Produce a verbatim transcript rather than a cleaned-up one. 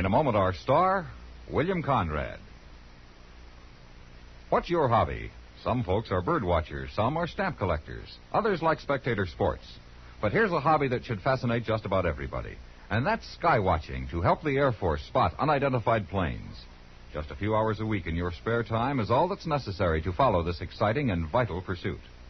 In a moment, our star, William Conrad. What's your hobby? Some folks are bird watchers, some are stamp collectors, others like spectator sports. But here's a hobby that should fascinate just about everybody, and that's sky watching to help the Air Force spot unidentified planes. Just a few hours a week in your spare time is all that's necessary to follow this exciting and vital pursuit.